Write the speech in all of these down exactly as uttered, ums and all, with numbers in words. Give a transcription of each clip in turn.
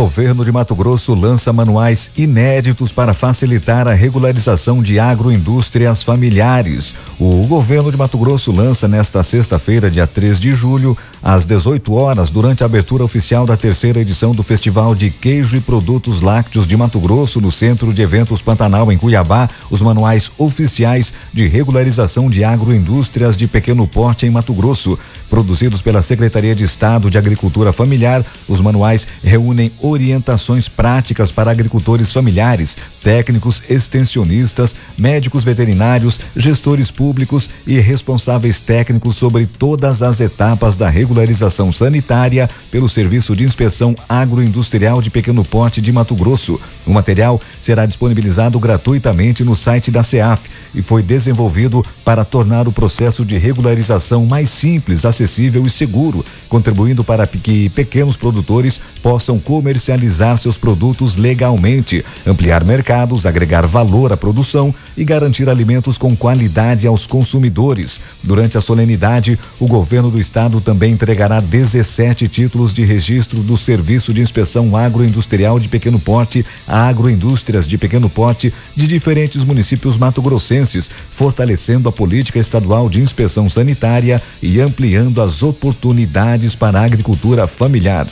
Governo de Mato Grosso lança manuais inéditos para facilitar a regularização de agroindústrias familiares. O governo de Mato Grosso lança nesta sexta-feira, dia três de julho, às dezoito horas, durante a abertura oficial da terceira edição do Festival de Queijo e Produtos Lácteos de Mato Grosso, no Centro de Eventos Pantanal, em Cuiabá, os manuais oficiais de regularização de agroindústrias de pequeno porte em Mato Grosso. Produzidos pela Secretaria de Estado de Agricultura Familiar, os manuais reúnem orientações práticas para agricultores familiares, técnicos extensionistas, médicos veterinários, gestores públicos e responsáveis técnicos sobre todas as etapas da regularização sanitária pelo Serviço de Inspeção Agroindustrial de Pequeno Porte de Mato Grosso. O material será disponibilizado gratuitamente no site da SEAF e foi desenvolvido para tornar o processo de regularização mais simples, acessível e seguro, contribuindo para que pequenos produtores possam comercializar seus produtos legalmente, ampliar mercados, agregar valor à produção e garantir alimentos com qualidade aos consumidores. Durante a solenidade, o governo do estado também entregará dezessete títulos de registro do Serviço de Inspeção Agroindustrial de Pequeno Porte a agroindústrias de pequeno porte de diferentes municípios mato-grossenses, fortalecendo a política estadual de inspeção sanitária e ampliando as oportunidades para a agricultura familiar.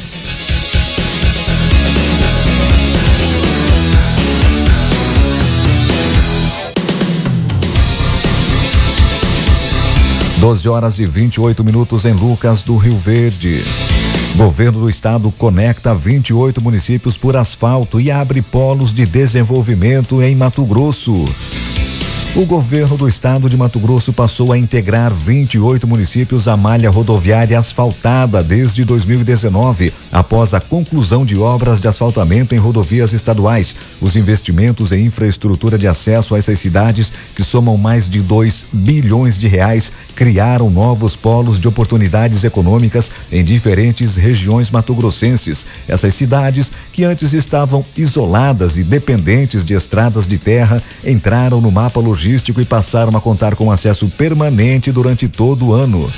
doze horas e vinte e oito minutos em Lucas do Rio Verde. Governo do estado conecta vinte e oito municípios por asfalto e abre polos de desenvolvimento em Mato Grosso. O governo do estado de Mato Grosso passou a integrar vinte e oito municípios à malha rodoviária asfaltada desde dois mil e dezenove, após a conclusão de obras de asfaltamento em rodovias estaduais. Os investimentos em infraestrutura de acesso a essas cidades, que somam mais de dois bilhões de reais, criaram novos polos de oportunidades econômicas em diferentes regiões matogrossenses. Essas cidades, que antes estavam isoladas e dependentes de estradas de terra, entraram no mapa logístico logístico e passaram a contar com acesso permanente durante todo o ano.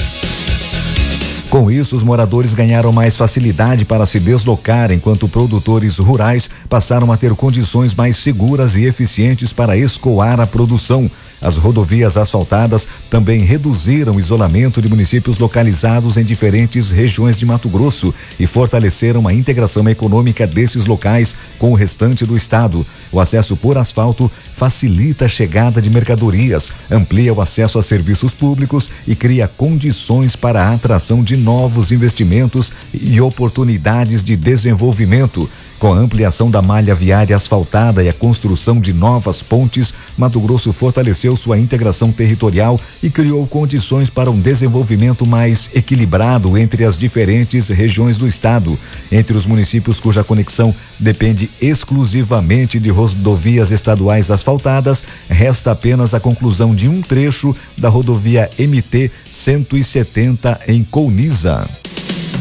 Com isso, os moradores ganharam mais facilidade para se deslocar, enquanto produtores rurais passaram a ter condições mais seguras e eficientes para escoar a produção. As rodovias asfaltadas também reduziram o isolamento de municípios localizados em diferentes regiões de Mato Grosso e fortaleceram a integração econômica desses locais com o restante do estado. O acesso por asfalto facilita a chegada de mercadorias, amplia o acesso a serviços públicos e cria condições para a atração de novos investimentos e oportunidades de desenvolvimento. Com a ampliação da malha viária asfaltada e a construção de novas pontes, Mato Grosso fortaleceu sua integração territorial e criou condições para um desenvolvimento mais equilibrado entre as diferentes regiões do estado. Entre os municípios cuja conexão depende exclusivamente de rodovias estaduais asfaltadas, resta apenas a conclusão de um trecho da rodovia M T cento e setenta em Colniza.